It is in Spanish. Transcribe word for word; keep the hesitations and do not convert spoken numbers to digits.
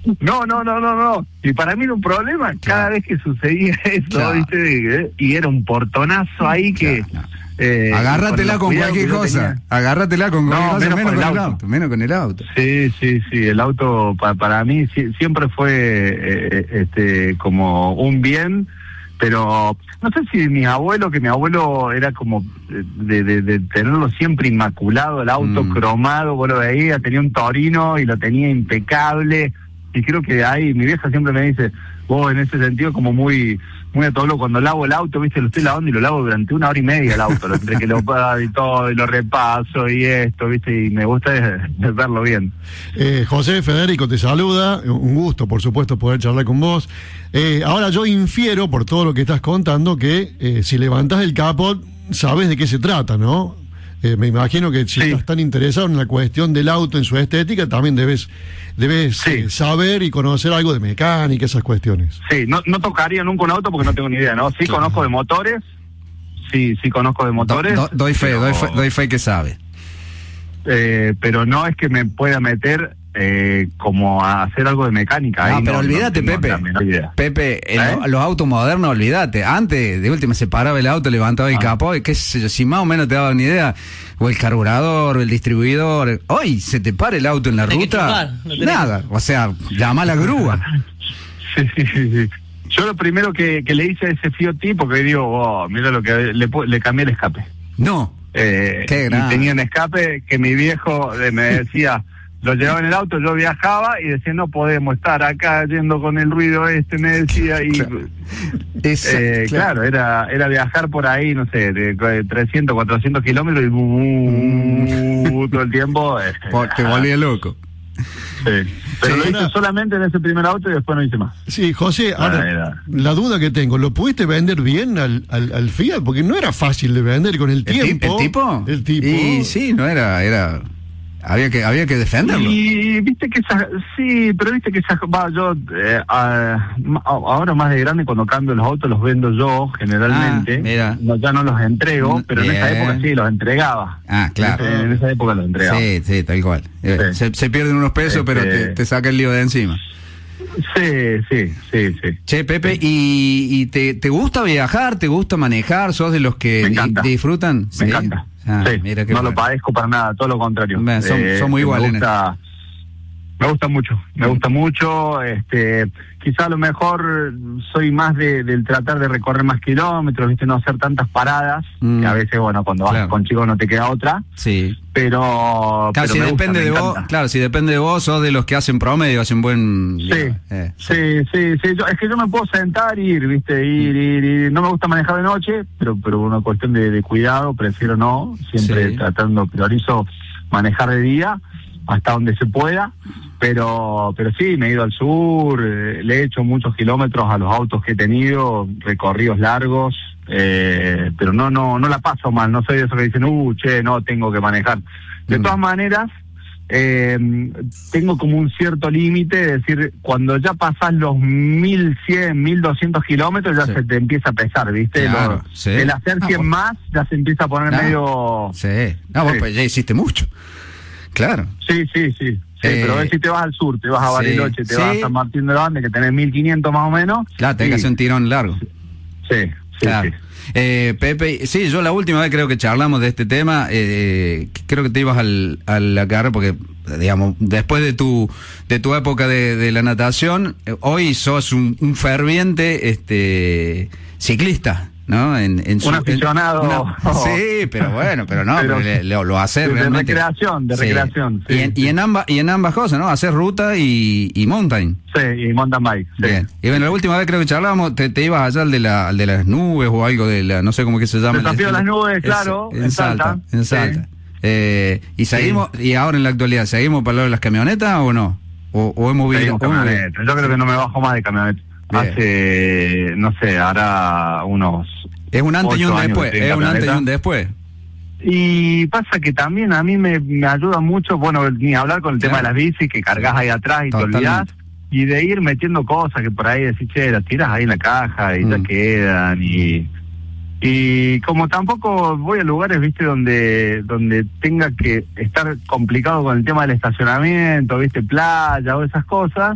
No, no, no, no, no. Y para mí era un problema Claro. cada vez que sucedía eso, Claro. ¿viste? Y era un portonazo ahí que... Claro. Eh, Agárratela con, con cualquier cosa. tenía. Agárratela con No, cualquier cosa, menos menos con con el el auto. auto. Menos con el auto. Sí, sí, sí. El auto pa, para mí si, siempre fue eh, este como un bien, pero no sé si mi abuelo, que mi abuelo era como de, de, de tenerlo siempre inmaculado, el auto Mm. cromado, vos lo veías, tenía un Torino y lo tenía impecable. Y creo que ahí mi vieja siempre me dice, vos en ese sentido como muy muy a todo lo, cuando lavo el auto, viste, lo estoy lavando y lo lavo durante una hora y media el auto, entre que lo pago y todo, y lo repaso y esto, viste, y me gusta es, es verlo bien. Eh, José Federico te saluda, un gusto por supuesto poder charlar con vos. Eh, ahora yo infiero por todo lo que estás contando que eh, si levantás el capot sabes de qué se trata, ¿no? Eh, me imagino que si Sí. estás tan interesado en la cuestión del auto, en su estética, también debes, debes Sí. eh, saber y conocer algo de mecánica, esas cuestiones. Sí, no, no tocaría nunca un auto porque no tengo ni idea, ¿no? Sí Claro. conozco de motores, sí, sí conozco de motores. Do- do- doy fe, pero, doy fe, doy fe que sabe. eh, pero no es que me pueda meter eh, como a hacer algo de mecánica. No, ahí pero no, olvídate, no tengo Pepe. la menor idea. Pepe, en ¿Eh? lo- los autos modernos, olvídate. Antes, de última, se paraba el auto, levantaba el Ah. capó, y qué sé yo, si más o menos te daba una idea, o el carburador, o el distribuidor. Hoy se te para el auto en la Tenés que ruta, chupar, lo tenés nada. O sea, llama a la grúa. Sí, sí, sí, sí. Yo lo primero que, que le hice a ese Fiat Tipo, porque digo, oh, mira lo que le, pu- le cambié el escape. No. Eh, Qué y grande. tenía un escape que mi viejo eh, me decía, lo llevaba en el auto, yo viajaba y decía, no podemos estar acá yendo con el ruido este, me decía, y Claro. Esa- eh, claro, era era viajar por ahí, no sé, de, de trescientos, cuatrocientos kilómetros y bu, bu, bu, todo el tiempo. eh, Po- Te volvía loco. sí. Pero Sí, lo hice era- solamente en ese primer auto y después no hice más. Sí, José, ahora, Ah, era- la duda que tengo, ¿lo pudiste vender bien al, al, al Fiat? Porque no era fácil de vender con el ¿El, ti- tiempo. el tipo? El tipo. Y sí, no era, era, había que, había que defenderlo. Y viste que esas, sí, pero viste que esas, va, yo eh, ah, ma- ahora más de grande cuando cambio los autos los vendo yo generalmente, Ah, mira. no, ya no los entrego, Mm, pero en esa bien. época sí los entregaba. Ah, claro. En, en esa época los entregaba. Sí, sí, tal cual. Eh, Sí. Se, se pierden unos pesos, pero Este- te, te saca el lío de encima. Sí, sí, sí, sí. Che, Pepe, ¿y, y te, te gusta viajar? ¿Te gusta manejar? ¿Sos de los que Me di- encanta. disfrutan? Me ¿Sí? encanta. Ah, sí, mira qué no lo bueno. padezco para nada, todo lo contrario. Ve, son- son muy iguales en Me gusta, me gusta mucho, me gusta mucho. Este, quizá a lo mejor soy más de, del tratar de recorrer más kilómetros, viste, no hacer tantas paradas, Mm. que a veces, bueno, cuando vas Claro. con chicos no te queda otra, Sí. pero... Claro, pero si me gusta, depende me de vos, encanta. claro, si depende de vos, sos de los que hacen promedio, hacen buen... Sí, eh, sí, sí, sí. Yo, es que yo me puedo sentar y ir, ¿viste? Ir, ir, ir. No me gusta manejar de noche, pero pero una cuestión de, de cuidado, prefiero no. Siempre Sí. tratando, priorizo manejar de día hasta donde se pueda. Pero pero sí, me he ido al sur, eh, le he hecho muchos kilómetros a los autos que he tenido, recorridos largos, eh, pero no no no la paso mal. No soy de esos que dicen, uh, che, no, tengo que manejar. De Mm. todas maneras, eh, tengo como un cierto límite, es decir, cuando ya pasás los mil cien, mil doscientos kilómetros ya Sí. se te empieza a pesar, ¿viste? Claro, Lo- sí. El hacer Ah, cien bueno. más ya se empieza a poner Ah, medio... Sí. No, vos Sí. pues ya hiciste mucho. Claro. Sí, sí, sí. Sí, Eh, pero ves si te vas al sur, te vas a sí, Bariloche, te sí. vas a San Martín de los Andes, que tenés mil quinientos más o menos. Claro, tenés que y- hacer un tirón largo. Sí, sí, Claro. sí. Eh, Pepe, sí, yo la última vez creo que charlamos de este tema, eh, creo que te ibas al, a la carrera porque, digamos, después de tu de tu época de, de la natación, eh, hoy sos un, un ferviente este ciclista, ¿no? En, en Un aficionado. en- una- sí, pero bueno, pero no, Pero- pero le- lo, lo hace de realmente. recreación, de Sí. recreación, sí, y, en, sí. y en ambas y en ambas cosas, ¿no? Hacer ruta y, y mountain. Sí, y mountain bike. Sí. Bien. Y bueno, la última vez creo que charlábamos, te, te ibas allá al de, la, al de las nubes o algo de la, no sé cómo que se llama. Desafío de las nubes, Es- claro, En, en Salta, Salta, en sí. Salta. Eh, y seguimos, y ahora en la actualidad, ¿seguimos para lo de las camionetas o no? O, o hemos visto. Seguimos camioneta. Yo creo que no me bajo más de camioneta. Bien. Hace, no sé, hará unos... Es un antes y ocho un años después, que estoy en es un antes y camioneta. un después. Y pasa que también a mí me, me ayuda mucho, bueno, ni hablar con el tema de Claro. las bicis, que cargas ahí atrás y Totalmente. te olvidás, y de ir metiendo cosas que por ahí decís, che, las tiras ahí en la caja y Mm. ya quedan, y y como tampoco voy a lugares, viste, donde donde tenga que estar complicado con el tema del estacionamiento, viste, playa o esas cosas,